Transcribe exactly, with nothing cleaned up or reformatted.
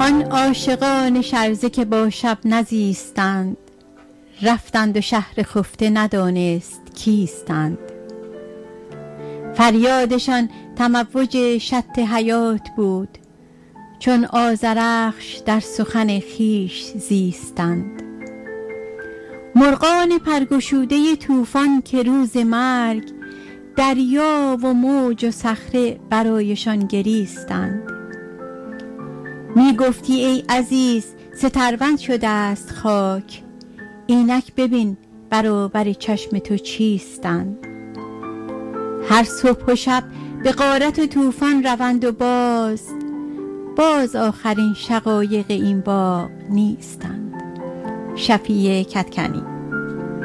آن عاشقان شرزه که با شب نزیستند، رفتند و شهر خفته ندانست کیستند. فریادشان تموج شط حیات بود، چون آذرخش در سخن خیش زیستند. مرغان پرگشوده طوفان که روز مرگ، دریا و موج و صخره برایشان گریستند. می گفتی ای عزیز سترون شده است خاک، اینک ببین برابر چشم تو چیستند. هر صبح و شب به غارت و طوفان روند و باز، باز آخرین شقایق این باغ نیستند. شفیع کدکنی.